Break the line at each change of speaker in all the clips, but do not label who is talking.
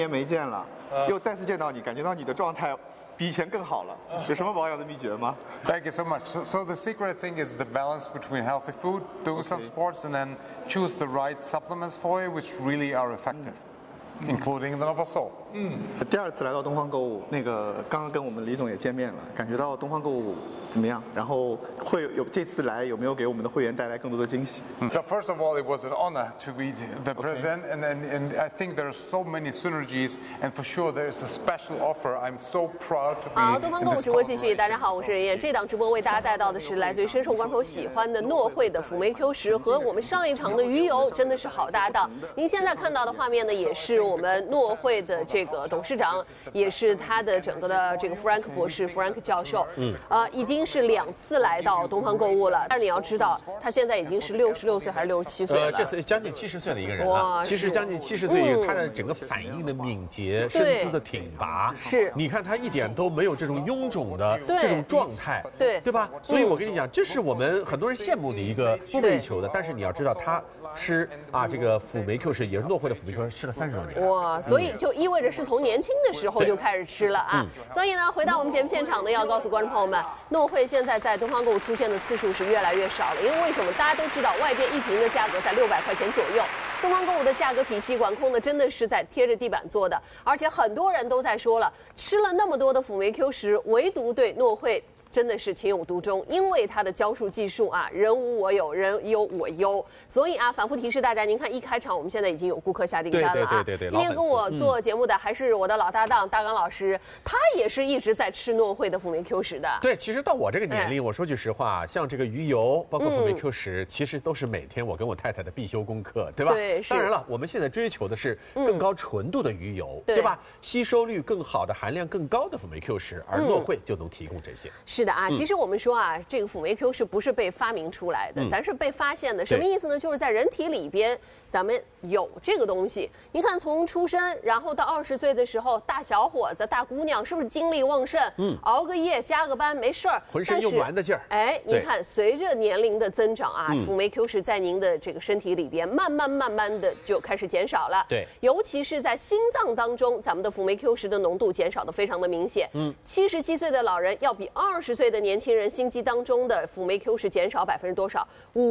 年没见了，又再次见到你，感觉到你的状态比以前更好了。有什么保养的秘诀吗？
Thank you so much. So the secret thing is the balance between healthy food, doing some sports, and then choose the right supplements for you, which really are effective, including the Novasol.
第二次来到东方购物，刚刚跟我们李总也见面了，感觉到东方购物怎么样？然后这次来有没有给我们的会员带来更多的惊喜？
So first of all, it was an honor to be the president, and I think there are so many synergies, and for sure there is a special offer. I'm so proud to be.
好，东方购物直播继续。大家好，我是任燕。这档直播为大家带到的是来自于深受观众喜欢的诺慧的辅酶 Q10和我们上一场的鱼油，真的是好搭档。您现在看到的画面呢，也是我们诺慧的这个董事长，也是他的整个的这个弗兰克博士、弗兰克教授。已经是2次来到东方购物了。但是你要知道，他现在已经是66岁还是67岁了？
这次将近70岁的一个人了。其实将近70岁，他的整个反应的敏捷、身姿的挺拔，
是，
你看他一点都没有这种臃肿的这种状态，
对
吧？所以我跟你讲，这是我们很多人羡慕的一个梦寐以求的。但是你要知道，他吃这个辅酶 Q10也是诺慧的辅酶 Q10吃了30多年。
哇，所以就意味着是从年轻的时候就开始吃了啊。所以呢，回到我们节目现场呢，要告诉观众朋友们，诺慧现在在东方购物出现的次数是越来越少了。因为为什么？大家都知道，外边1瓶的价格在600块钱左右，东方购物的价格体系管控的真的是在贴着地板做的，而且很多人都在说了，吃了那么多的辅酶 Q10，唯独对诺慧真的是情有独钟，因为它的浇树技术啊，人无我有，人优我优，所以啊，反复提示大家，您看一开场，我们现在已经有顾客下订单了啊。
对，
今天跟我做节目的还是我的老搭档大刚老师，他也是一直在吃诺慧的辅酶 Q10的。
对，其实到我这个年龄，我说句实话，像这个鱼油，包括辅酶 Q10，其实都是每天我跟我太太的必修功课，对吧？
对，
当然了，我们现在追求的是更高纯度的鱼油，对吧？吸收率更好的、含量更高的辅酶 Q10，而诺慧就能提供这些。
是的啊，其实我们说啊，这个辅酶 Q 是不是被发明出来的？咱是被发现的。什么意思呢？就是在人体里边，咱们有这个东西。你看，从出生，然后到20岁的时候，大小伙子、大姑娘，是不是精力旺盛？熬个夜、加个班没事儿，
浑身用完的劲儿。
哎，你看，随着年龄的增长啊，辅酶 Q 在您的这个身体里边，慢慢的就开始减少了。
对，
尤其是在心脏当中，咱们的辅酶 Q 的浓度减少的非常的明显。77岁的老人要比20岁的年轻人心肌当中的辅酶 Q10减少多少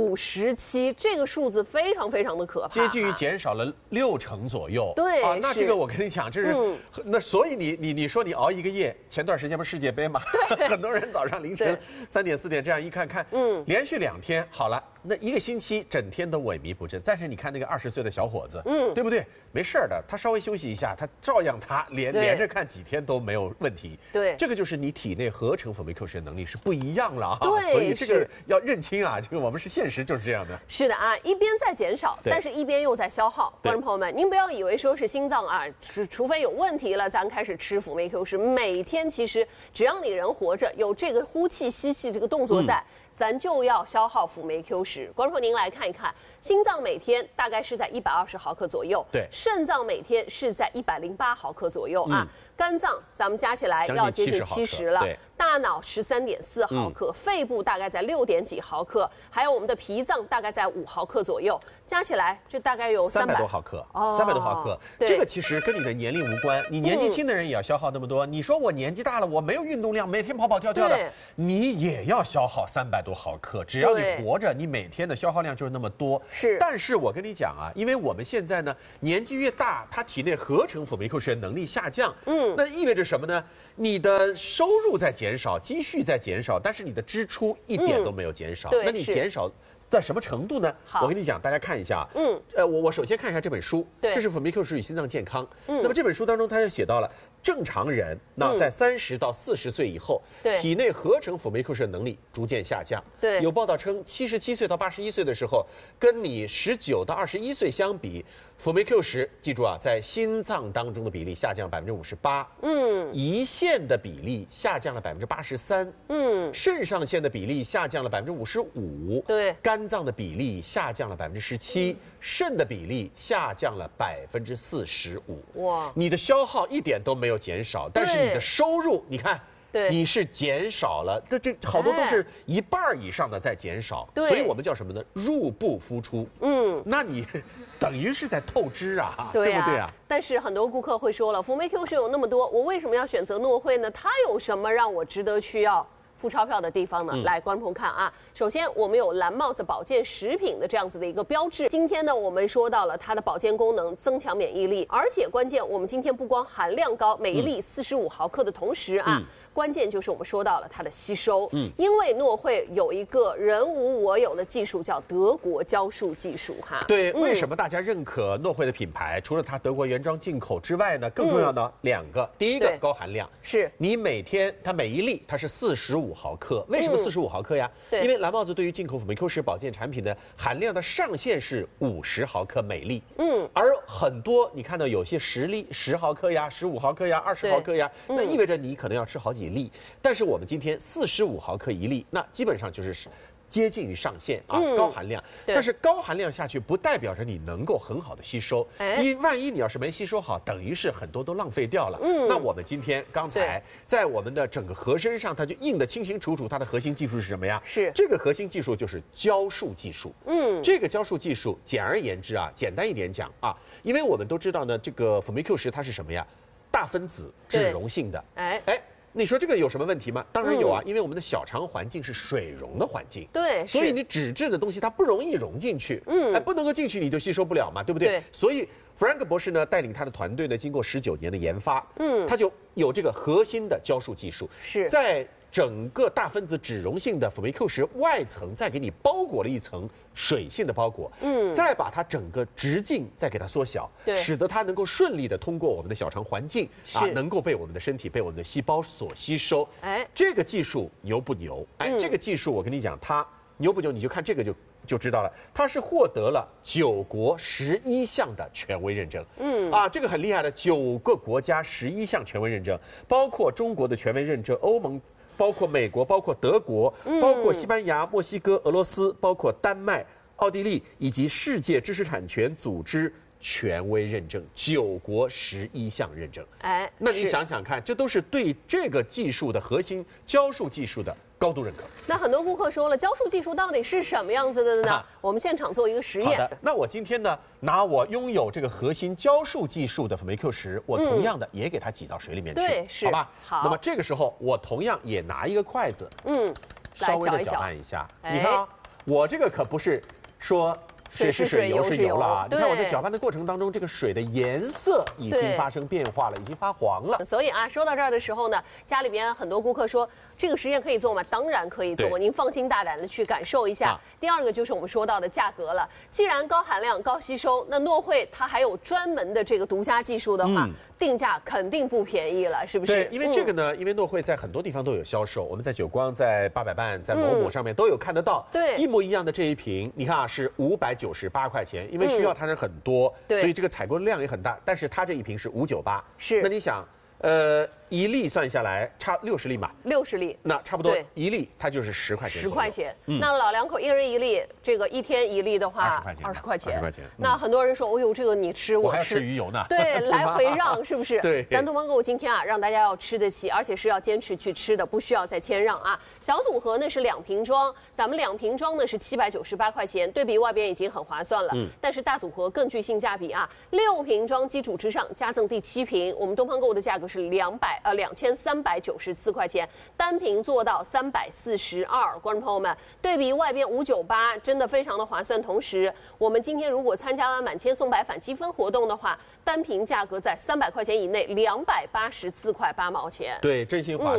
？57%，这个数字非常的可怕，
接近于减少了60%左右。
对
啊，那这个我跟你讲，这是那所以你说你熬一个夜，前段时间不是世界杯嘛，很多人早上凌晨3点4点这样一看，连续2天好了。那一个星期整天都萎靡不振，但是你看那个20岁的小伙子，对不对？没事的，他稍微休息一下，他照样连着看几天都没有问题。
对，
这个就是你体内合成辅酶 Q10的能力是不一样了啊。
对，
所以这个要认清啊，这个我们是现实就是这样的。
是的啊，一边在减少，但是一边又在消耗。观众朋友们，您不要以为说是心脏啊，除非有问题了，咱开始吃辅酶 Q10。每天其实只要你人活着，有这个呼气吸气这个动作在。咱就要消耗辅酶 Q10。观众朋友，您来看一看，心脏每天大概是在120毫克左右，
对，
肾脏每天是在108毫克左右啊，肝脏咱们加起来要接近70了，大脑13.4毫克，肺部大概在6点几毫克，还有我们的脾脏大概在5毫克左右，加起来这大概有
300多毫克，300多毫克。这个其实跟你的年龄无关，你年纪轻的人也要消耗那么多。你说我年纪大了，我没有运动量，每天跑跑跳跳的，你也要消耗300多毫克。只要你活着，你每天的消耗量就是那么多。
是，
但是我跟你讲啊，因为我们现在呢年纪越大，它体内合成辅酶 Q10的能力下降，那意味着什么呢？你的收入在减少，积蓄在减少，但是你的支出一点都没有减少。那你减少在什么程度呢？我跟你讲，大家看一下。我首先看一下这本书，这是辅酶 Q10与心脏健康。那么这本书当中，它就写到了正常人那在30到40岁以后，体内合成辅酶 Q10的能力逐渐下降。
对，
有报道称，77岁到81岁的时候，跟你19到21岁相比，辅酶 Q10，记住啊，在心脏当中的比例下降58%，胰腺的比例下降了83%，肾上腺的比例下降了55%，
对，
肝脏的比例下降了17%，肾的比例下降了45%。哇，你的消耗一点都没有减少，但是你的收入，你看。
对，
你是减少了，这好多都是1半以上的在减少，
对，
所以我们叫什么呢？入不敷出。那你等于是在透支啊，对不对啊？
但是很多顾客会说了，辅酶 Q 十有那么多，我为什么要选择诺惠呢？它有什么让我值得需要付钞票的地方呢？来，观众朋友看啊，首先我们有蓝帽子保健食品的这样子的一个标志。今天呢，我们说到了它的保健功能，增强免疫力，而且关键我们今天不光含量高，每一粒45毫克的同时啊。关键就是我们说到了它的吸收，因为诺惠有一个人无我有的技术，叫德国胶束技术哈。
对，为什么大家认可诺惠的品牌？除了它德国原装进口之外呢，更重要的2个，第一个高含量，
是
你每天它每一粒它是45毫克，为什么45毫克呀？
对，
因为蓝帽子对于进口辅酶 Q10保健产品的含量的上限是50毫克每粒，而很多你看到有些10毫克呀、15毫克呀、20毫克呀，那意味着你可能要吃好几粒，但是我们今天45毫克一粒，那基本上就是接近于上限啊，高含量。但是高含量下去不代表着你能够很好的吸收，万一你要是没吸收好，等于是很多都浪费掉了。那我们今天刚才在我们的整个盒身上，它就印得清清楚楚，它的核心技术是什么呀？
是
这个核心技术就是胶束技术。这个胶束技术，简而言之啊，简单一点讲啊，因为我们都知道呢，这个辅酶 Q10它是什么呀？大分子脂溶性的。你说这个有什么问题吗？当然有啊，因为我们的小肠环境是水溶的环境，
对，
所以你脂质的东西它不容易溶进去，不能够进去你就吸收不了嘛，对不对？
对，
所以弗兰克博士呢带领他的团队呢，经过19年的研发，他就有这个核心的胶束技术，
是在
整个大分子脂溶性的辅酶 Q10外层再给你包裹了一层水性的包裹，再把它整个直径再给它缩小，使得它能够顺利的通过我们的小肠环境啊，能够被我们的身体、被我们的细胞所吸收。这个技术牛不牛？这个技术我跟你讲，它牛不牛？你就看这个就知道了。它是获得了9国11项的权威认证。这个很厉害的，9个国家11项权威认证，包括中国的权威认证，欧盟。包括美国，包括德国，包括西班牙、墨西哥、俄罗斯，包括丹麦、奥地利，以及世界知识产权组织权威认证，9国11项认证。那你想想看，这都是对这个技术的核心胶束技术的高度认可。
那很多顾客说了，胶束技术到底是什么样子的呢？我们现场做一个实验。
好的，那我今天呢，拿我拥有这个核心胶束技术的辅酶 Q10，我同样的也给它挤到水里面去，
对，是，
好吧？
好。
那么这个时候，我同样也拿一个筷子，稍微的搅拌一下。你看啊，我这个可不是说。水是水，油是油了啊！你看我在搅拌的过程当中，这个水的颜色已经发生变化了，已经发黄了。
所以啊，说到这儿的时候呢，家里边很多顾客说，这个实验可以做吗？当然可以做，您放心大胆的去感受一下。第二个就是我们说到的价格了，既然高含量、高吸收，那诺惠它还有专门的这个独家技术的话，定价肯定不便宜了，是不是？
对，因为这个呢，因为诺惠在很多地方都有销售，我们在久光、在800伴、在某某上面都有看得到，
对，
一模一样的这一瓶，你看啊，是598块钱，因为需要它人很多，所以这个采购量也很大，但是它这一瓶是598，
是，
那你想。1粒算下来差60粒嘛
，60粒，
那差不多1粒它就是10块钱
，10块钱。那老两口一人1粒，这个1天1粒的话，20块钱。那很多人说，哦呦，这个你吃我吃，
还要吃鱼油呢。
对，来回让是不是？
对，
咱东方购物今天啊，让大家要吃得起，而且是要坚持去吃的，不需要再谦让啊。小组合呢是2瓶装，咱们2瓶装呢是798块钱，对比外边已经很划算了。但是大组合更具性价比啊，6瓶装基础之上加赠第7瓶，我们东方购物的价格是2394块钱，单瓶做到342。观众朋友们，对比外边598，真的非常的划算。同时，我们今天如果参加完满千送百返积分活动的话，单瓶价格在300块钱以内，284块8毛钱。
对，真心划算。